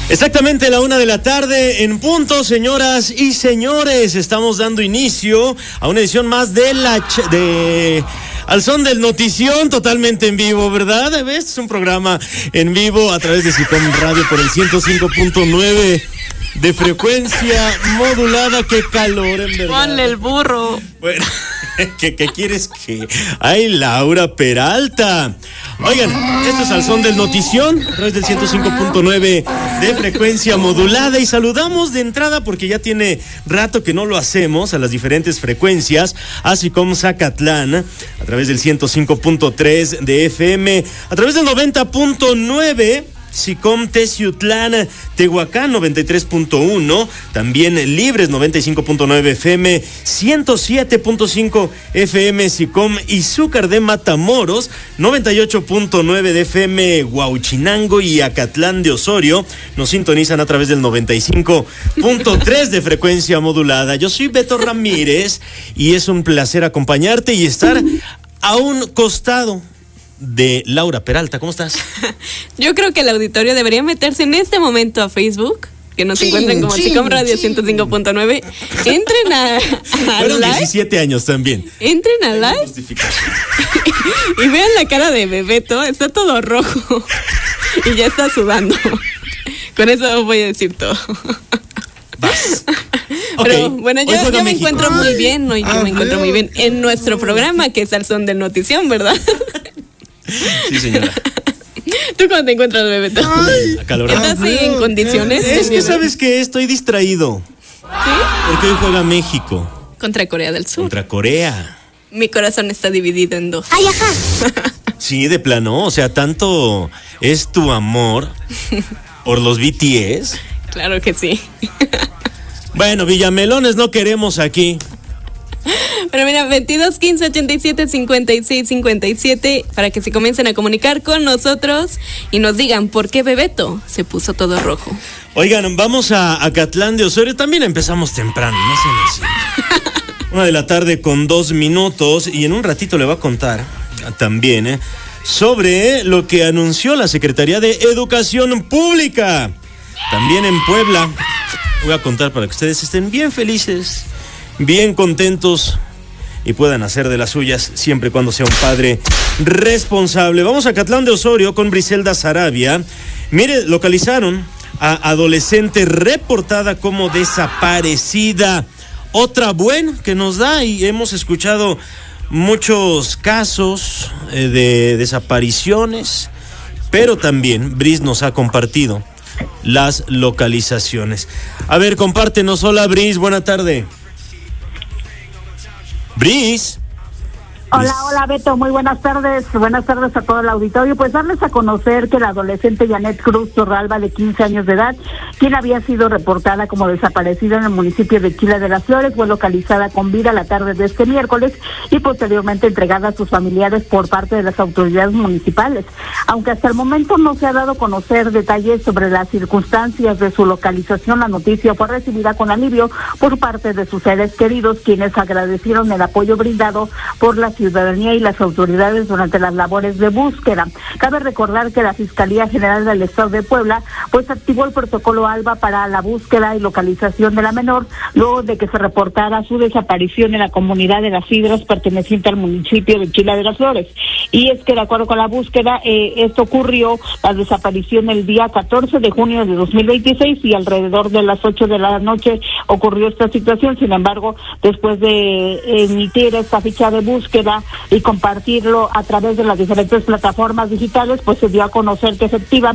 Exactamente la 1:00 p.m. en punto, señoras y señores. Estamos dando inicio a una edición más de Al Son del Notición, totalmente en vivo, ¿verdad? Este es un programa en vivo a través de Sicom Radio por el 105.9 de frecuencia modulada. ¡Qué calor, en verdad! Ponle el burro. Bueno, ¿qué quieres que...? ¡Ay, Laura Peralta! Oigan, esto es Al Son del Notición, a través del 105.9 de frecuencia modulada, y saludamos de entrada, porque ya tiene rato que no lo hacemos, a las diferentes frecuencias, así como Zacatlán, a través del 105.3 de FM, a través del 90.9, Sicom Teciutlán, Tehuacán 93.1, también Libres 95.9 FM, 107.5 FM Sicom Izúcar de Matamoros, 98.9 de FM Huauchinango y Acatlán de Osorio. Nos sintonizan a través del 95.3 de frecuencia modulada. Yo soy Beto Ramírez y es un placer acompañarte y estar a un costado de Laura Peralta. ¿Cómo estás? Yo creo que el auditorio debería meterse en este momento a Facebook, que nos encuentren como Sicom Radio 105.9. Entren a Fueron live. 17 años también. Entren a live y vean la cara de Bebeto, está todo rojo y ya está sudando. Con eso voy a decir todo. Vas. Pero Okay. bueno, yo me encuentro muy bien, yo me encuentro muy bien en nuestro programa, que es Al Son del Notición, ¿verdad? Sí, señora. ¿Tú cómo te encuentras, Bebeto? Acalorado. ¿Estás así en condiciones? Es que sabes que estoy distraído. ¿Sí? Porque hoy juega México Contra Corea del Sur. contra Corea. Mi corazón está dividido en dos. ¡Ay, ajá! Sí, de plano. O sea, tanto es tu amor por los BTS. Claro que sí. Bueno, Villamelones no queremos aquí. Pero mira, 22 15 87 56 57 para que se comiencen a comunicar con nosotros y nos digan por qué Bebeto se puso todo rojo. Oigan, vamos a Acatlán de Osorio. También empezamos temprano, no sean así. 1:00 p.m. con 2 minutos, y en un ratito le voy a contar también sobre lo que anunció la Secretaría de Educación Pública. También en Puebla. Voy a contar para que ustedes estén bien felices, bien contentos y puedan hacer de las suyas, siempre y cuando sea un padre responsable. Vamos a Acatlán de Osorio con Briselda Sarabia. Mire, localizaron a adolescente reportada como desaparecida. Otra buena que nos da, y hemos escuchado muchos casos de desapariciones, pero también Bris nos ha compartido las localizaciones. A ver, compártenos. Hola, Bris, buena tarde. Bris. Hola, Beto, muy buenas tardes. Buenas tardes a todo el auditorio. Pues darles a conocer que la adolescente Janet Cruz Torralba, de 15 años de edad, quien había sido reportada como desaparecida en el municipio de Chila de las Flores, fue localizada con vida la tarde de este miércoles y posteriormente entregada a sus familiares por parte de las autoridades municipales. Aunque hasta el momento no se ha dado a conocer detalles sobre las circunstancias de su localización, la noticia fue recibida con alivio por parte de sus seres queridos, quienes agradecieron el apoyo brindado por la ciudadanía y las autoridades durante las labores de búsqueda. Cabe recordar que la Fiscalía General del Estado de Puebla pues activó el protocolo ALBA para la búsqueda y localización de la menor, luego de que se reportara su desaparición en la comunidad de Las Sidras, perteneciente al municipio de Chila de las Flores. Y es que de acuerdo con la búsqueda, esto ocurrió, la desaparición el día 14 de junio de 2026, y alrededor de las 8 de la noche ocurrió esta situación. Sin embargo, después de emitir esta ficha de búsqueda y compartirlo a través de las diferentes plataformas digitales, pues se dio a conocer que efectivamente